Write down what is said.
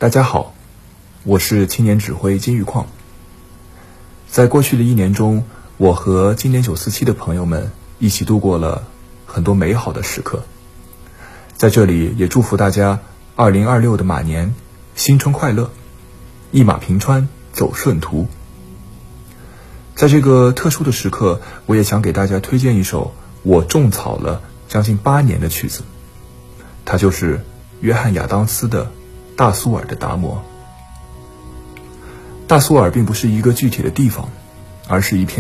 大家好，我是青年指挥金玉矿。在过去的1年中，我和经典947的朋友们一起度过了很多美好的时刻。在这里也祝福大家2026的马年新春快乐，一马平川走顺途。在这个特殊的时刻，我也想给大家推荐一首我种草了将近8年的曲子，它就是约翰亚当斯的大苏尔的达摩。大苏尔并不是一个具体的地方，而是一片